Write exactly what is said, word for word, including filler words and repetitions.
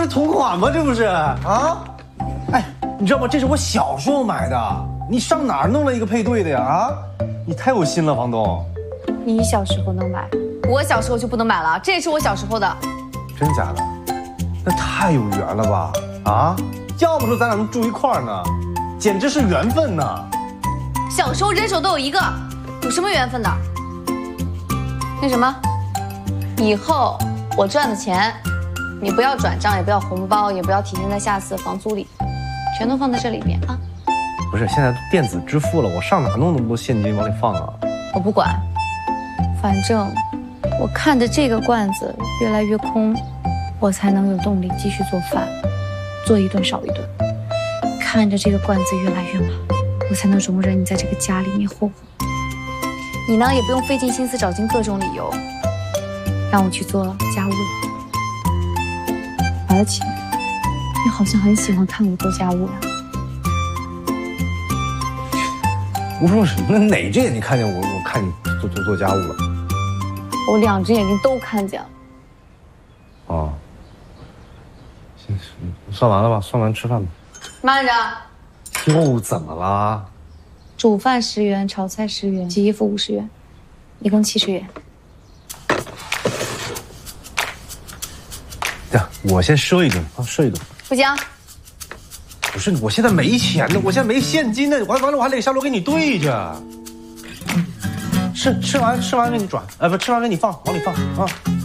是同款吗？这不是啊？哎，你知道吗？这是我小时候买的，你上哪儿弄了一个配对的呀？啊，你太有心了，房东。 你小时候能买，我小时候就不能买了。这也是我小时候的。 真假的？那太有缘了吧？啊，要不说咱俩能住一块儿呢，简直是缘分呢。 小时候人手都有一个，有什么缘分的？那什么，以后我赚的钱，你不要转账，也不要红包，也不要体现在下次房租里，全都放在这里边啊。 不是，现在电子支付了，我上哪弄那么多现金往里放啊？ 我不管，反正我看着这个罐子越来越空，我才能有动力继续做饭，做一顿少一顿。看着这个罐子越来越满，我才能容忍你在这个家里面霍霍。你呢，也不用费尽心思找尽各种理由让我去做家务了。而且你好像很喜欢看我做家务呀。 胡说什么？哪只眼睛看见我？我看你做做做家务了？ 我两只眼睛都看见了。 哦，行，算完了吧？算完吃饭吧。 慢着。 又怎么了？ 煮饭十元，炒菜十元，洗衣服五十元，一共七十元。 对，我先赊一顿啊，赊一顿。 不行。 不是，我现在没钱呢，我现在没现金呢，完完了我还得下楼给你兑去。吃吃完吃完给你转，呃不，吃完给你放，往里放啊。